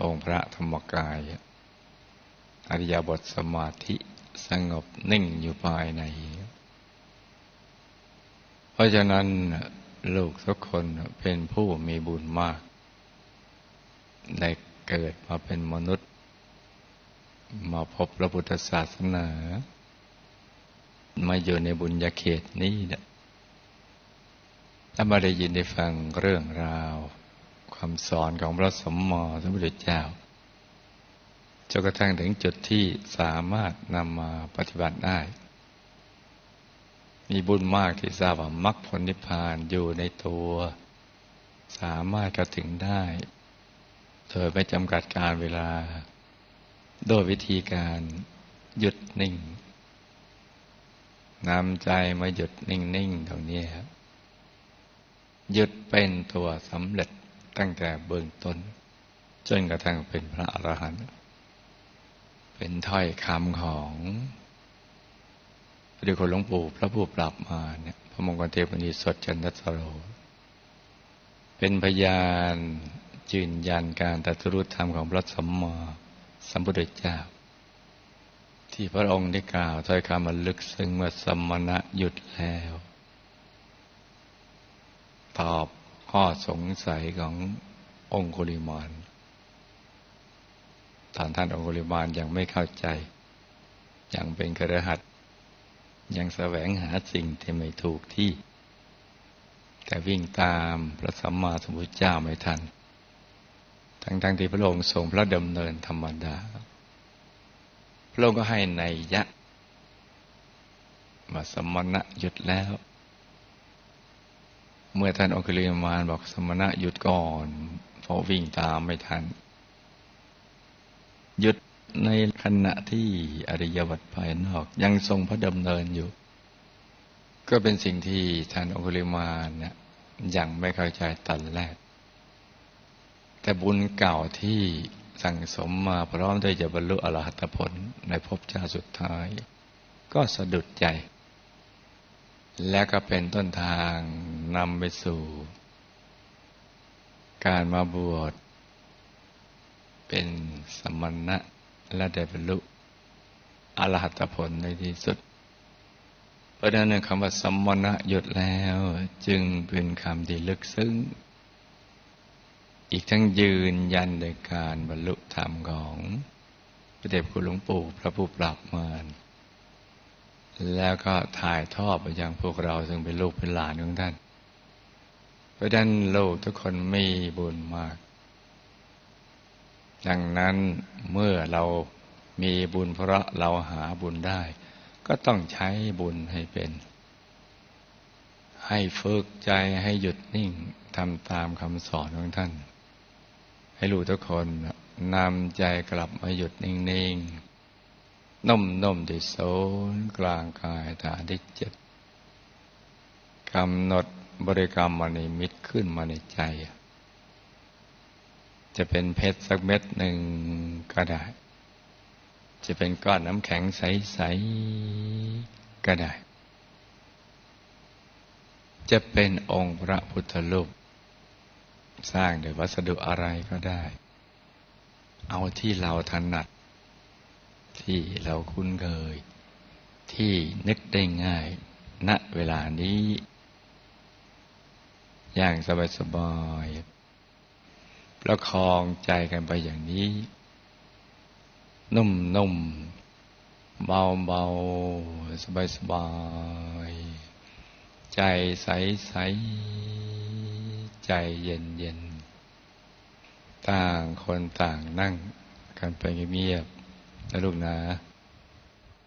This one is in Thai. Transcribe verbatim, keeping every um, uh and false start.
องค์พระธรรมกายอริยบทสมาธิสงบนิ่งอยู่ภายในเพราะฉะนั้นลูกทุกคนเป็นผู้มีบุญมากได้เกิดมาเป็นมนุษย์มาพบพระพุทธศาสนามาอยู่ในบุญญาเขตนี้เนี่ยถ้ามาได้ยินได้ฟังเรื่องราวคำสอนของพระสัมมาสัมพุทธเจ้าจนกระทั่งถึงจุดที่สามารถนำมาปฏิบัติได้มีบุญมากที่ทราบว่ามรรคผลนิพพานอยู่ในตัวสามารถเข้าถึงได้โดยไม่จำกัดการเวลาโดยวิธีการหยุดนิ่งนำใจมาหยุดนิ่งๆตรงนี้ครับหยุดเป็นตัวสำเร็จตั้งแต่เบื้องต้นจนกระทั่งเป็นพระอรหันต์เป็นถ้อยคำของพระเดชคุณหลวงปู่พระผู้ปราบมารเนี่ยพระมงคลเทพมุนีสดจันทสโรเป็นพยานยืนยันการตรัสรู้ธรรมของพระสัมมาสัมพุทธเจ้าที่พระองค์ได้กล่าวถ้อยคำมันลึกซึ้งเมื่อสมณะหยุดแล้วตอบข้อสงสัยขององคุลิมานตอนท่านองคุลิมานยังไม่เข้าใจยังเป็นคฤหัสถ์ยังแสวงหาสิ่งที่ไม่ถูกที่แต่วิ่งตามพระสัมมาสัมพุทธเจ้าไม่ทันทั้งๆที่พระองค์ทรงพระดำเนินธรรมดาพระองค์ก็ให้นัยยะมาสมณะหยุดแล้วเมื่อท่านองคุลิมานบอกสมณะหยุดก่อนเพราะวิ่งตามไม่ทันหยุดในขณะที่อริยวัฏภายนอกยังทรงพระดำเนินอยู่ก็เป็นสิ่งที่ท่านองคุลิมานเนี่ยยังไม่เข้าใจตอนแรกแต่บุญเก่าที่สั่งสมมาพร้อมที่จะบรรลุอรหัตผลในภพชาติสุดท้ายก็สะดุดใจและก็เป็นต้นทางนำไปสู่การมาบวชเป็นสมณะและได้บรรลุอรหัตผลในที่สุดเพราะฉะนั้นคำว่าสมณะหยุดแล้วจึงเป็นคำที่ลึกซึ้งอีกทั้งยืนยันโดยการบรรลุธรรมของพระเดชคุณหลวงปู่พระผู้ปราบมารแล้วก็ถ่ายทอดไปยังพวกเราซึ่งเป็นลูกเป็นหลานของท่านเพราะฉะนั้นลูกทุกคนมีบุญมากดังนั้นเมื่อเรามีบุญเพราะเราหาบุญได้ก็ต้องใช้บุญให้เป็นให้ฝึกใจให้หยุดนิ่งทำตามคำสอนของท่านให้ลูกทุกคนนำใจกลับมาหยุดนิ่งๆนุ่มๆที่ศูนย์กลางกายฐานที่เจ็ดกำหนดบริกรรมมนิมิตขึ้นมาในใจจะเป็นเพชรสักเม็ดหนึ่งก็ได้จะเป็นก้อนน้ำแข็งใสๆก็ได้จะเป็นองค์พระพุทธรูปสร้างด้วยวัสดุอะไรก็ได้เอาที่เราถนัดที่เราคุ้นเคยที่นึกได้ง่ายณเวลานี้อย่างสบายๆประคองใจกันไปอย่างนี้นุ่มๆเบาๆสบายๆใจใสๆใจเย็นๆต่างคนต่างนั่งกันไปเงียบๆนะลูกนะ